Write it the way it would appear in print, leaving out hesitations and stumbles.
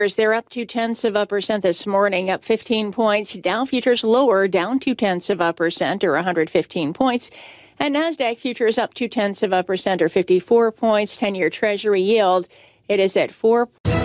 They're up 0.2% this morning, up 15 points. Dow futures lower, down 0.2% or 115 points. And NASDAQ futures up 0.2% or 54 points. 10-year Treasury yield, it is at 4.